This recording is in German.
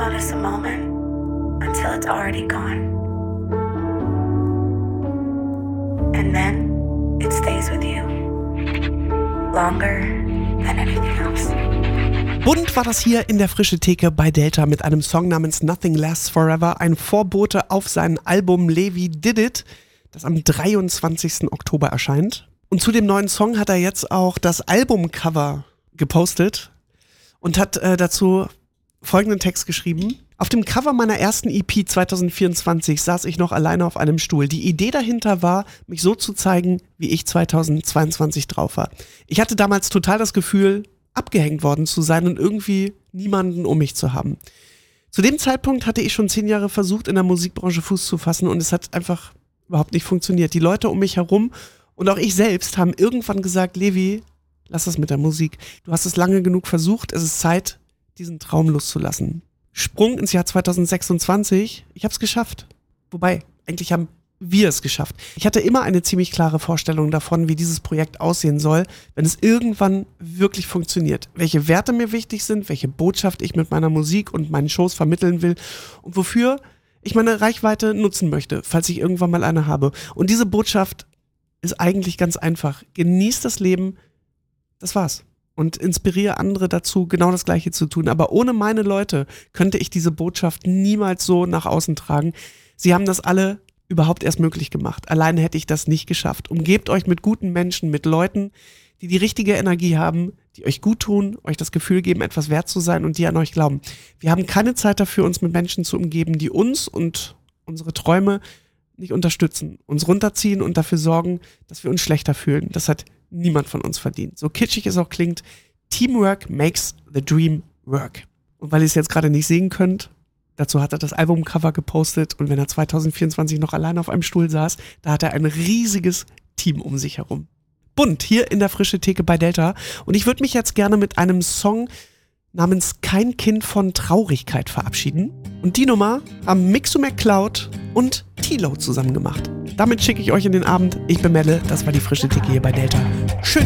notice a moment until it's already gone. And then it stays with you longer than anything else. Bunt war das hier in der Frische Theke bei Delta mit einem Song namens Nothing Lasts Forever, ein Vorbote auf sein Album Levi Did It, das am 23. Oktober erscheint. Und zu dem neuen Song hat er jetzt auch das Albumcover gepostet und hat dazu folgenden Text geschrieben. Auf dem Cover meiner ersten EP 2024 saß ich noch alleine auf einem Stuhl. Die Idee dahinter war, mich so zu zeigen, wie ich 2022 drauf war. Ich hatte damals total das Gefühl, abgehängt worden zu sein und irgendwie niemanden um mich zu haben. Zu dem Zeitpunkt hatte ich schon 10 Jahre versucht, in der Musikbranche Fuß zu fassen und es hat einfach überhaupt nicht funktioniert. Die Leute um mich herum und auch ich selbst haben irgendwann gesagt, Levi, lass das mit der Musik. Du hast es lange genug versucht, es ist Zeit, diesen Traum loszulassen. Sprung ins Jahr 2026, ich habe es geschafft. Wobei, eigentlich haben wir es geschafft. Ich hatte immer eine ziemlich klare Vorstellung davon, wie dieses Projekt aussehen soll, wenn es irgendwann wirklich funktioniert. Welche Werte mir wichtig sind, welche Botschaft ich mit meiner Musik und meinen Shows vermitteln will und wofür ich meine Reichweite nutzen möchte, falls ich irgendwann mal eine habe. Und diese Botschaft ist eigentlich ganz einfach. Genieß das Leben, das war's. Und inspiriere andere dazu, genau das Gleiche zu tun. Aber ohne meine Leute könnte ich diese Botschaft niemals so nach außen tragen. Sie haben das alle überhaupt erst möglich gemacht. Alleine hätte ich das nicht geschafft. Umgebt euch mit guten Menschen, mit Leuten, die die richtige Energie haben, die euch gut tun, euch das Gefühl geben, etwas wert zu sein und die an euch glauben. Wir haben keine Zeit dafür, uns mit Menschen zu umgeben, die uns und unsere Träume nicht unterstützen, uns runterziehen und dafür sorgen, dass wir uns schlechter fühlen. Das hat niemand von uns verdient. So kitschig es auch klingt, Teamwork makes the dream work. Und weil ihr es jetzt gerade nicht sehen könnt, dazu hat er das Albumcover gepostet und wenn er 2024 noch alleine auf einem Stuhl saß, da hat er ein riesiges Team um sich herum. Bunt, hier in der Frische Theke bei Delta. Und ich würde mich jetzt gerne mit einem Song namens Kein Kind von Traurigkeit verabschieden. Und die Nummer haben Mixo McCloud und T-Lo zusammen gemacht. Damit schicke ich euch in den Abend. Ich bin Melle, das war die Frische Theke hier bei Delta. Schön.